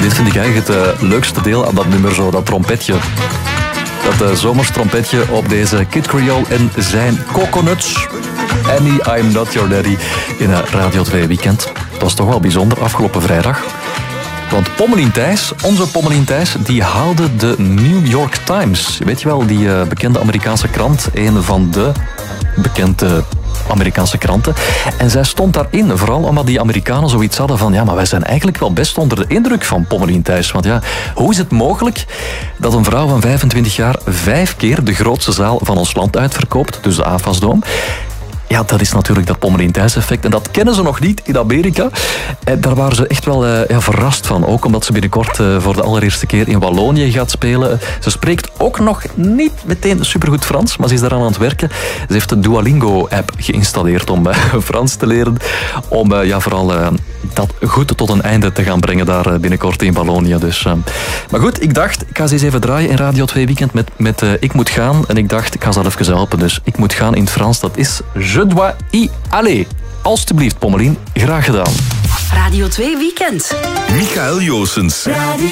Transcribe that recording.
Dit vind ik eigenlijk het leukste deel aan dat nummer, zo, dat trompetje. Dat zomerstrompetje op deze Kid Creole en zijn Coconuts. Annie, I'm Not Your Daddy in een Radio 2 weekend. Dat was toch wel bijzonder, afgelopen vrijdag. Want Pommelien Thijs, onze Pommelien Thijs, die haalde de New York Times. Weet je wel, die bekende Amerikaanse krant. Een van de bekende Amerikaanse kranten. En zij stond daarin, vooral omdat die Amerikanen zoiets hadden van ja, maar wij zijn eigenlijk wel best onder de indruk van Pommelien Thijs. Want ja, hoe is het mogelijk dat een vrouw van 25 jaar 5 keer de grootste zaal van ons land uitverkoopt, dus de AFAS-Dome? Ja, dat is natuurlijk dat Pommelien Thijs-effect. En dat kennen ze nog niet in Amerika. En daar waren ze echt wel verrast van. Ook omdat ze binnenkort voor de allereerste keer in Wallonië gaat spelen. Ze spreekt ook nog niet meteen supergoed Frans, maar ze is daaraan aan het werken. Ze heeft de Duolingo-app geïnstalleerd om Frans te leren. Om vooral dat goed tot een einde te gaan brengen daar binnenkort in Wallonië. Dus, maar goed, ik dacht, ik ga ze eens even draaien in Radio 2 Weekend met Ik Moet Gaan. En ik dacht, ik ga ze al even helpen. Dus Ik Moet Gaan in het Frans, dat is Je dois y aller. Alsjeblieft, Pommelien, graag gedaan. Radio 2 Weekend. Michael Joosens.